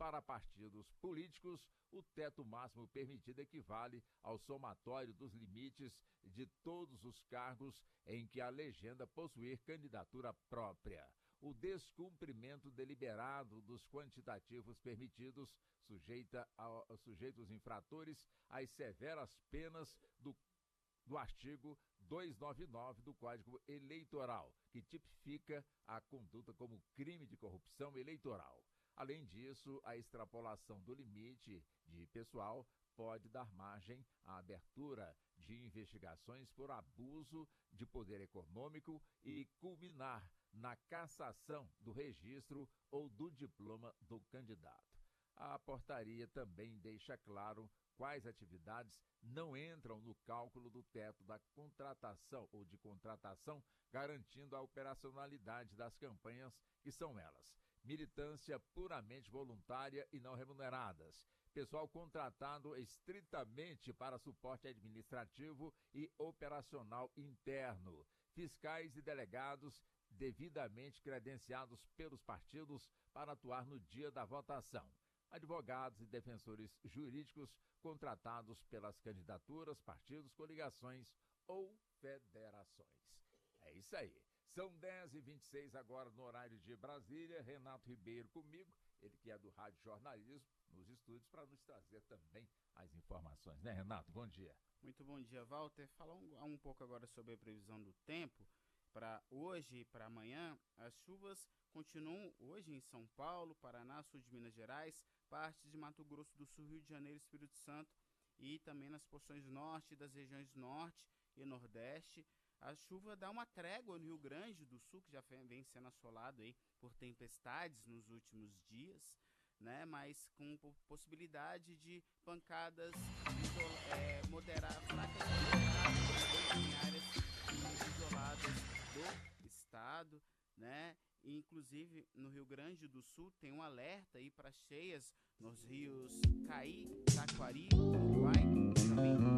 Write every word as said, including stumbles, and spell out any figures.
Para partidos políticos, o teto máximo permitido equivale ao somatório dos limites de todos os cargos em que a legenda possuir candidatura própria. O descumprimento deliberado dos quantitativos permitidos sujeita, a, sujeita os infratores às severas penas do do artigo duzentos e noventa e nove do Código Eleitoral, que tipifica a conduta como crime de corrupção eleitoral. Além disso, a extrapolação do limite de pessoal pode dar margem à abertura de investigações por abuso de poder econômico e culminar na cassação do registro ou do diploma do candidato. A portaria também deixa claro quais atividades não entram no cálculo do teto da contratação ou de contratação, garantindo a operacionalidade das campanhas, que são elas: militância puramente voluntária e não remuneradas, pessoal contratado estritamente para suporte administrativo e operacional interno, fiscais e delegados devidamente credenciados pelos partidos para atuar no dia da votação, advogados e defensores jurídicos contratados pelas candidaturas, partidos, coligações ou federações. É isso aí. São dez e vinte e seis agora no horário de Brasília. Renato Ribeiro comigo, ele que é do Rádio Jornalismo, nos estúdios para nos trazer também as informações. Né, Renato? Bom dia. Muito bom dia, Walter. Falar um, um pouco agora sobre a previsão do tempo. Para hoje e para amanhã, as chuvas continuam hoje em São Paulo, Paraná, sul de Minas Gerais, partes de Mato Grosso do Sul, Rio de Janeiro, Espírito Santo e também nas porções norte das regiões norte e nordeste. A chuva dá uma trégua no Rio Grande do Sul, que já vem sendo assolado aí por tempestades nos últimos dias, né? Mas com possibilidade de pancadas é, moderadas, fracas em áreas isoladas do estado, né? E, inclusive, no Rio Grande do Sul tem um alerta aí para cheias nos rios Caí, Taquari, Uruguai, também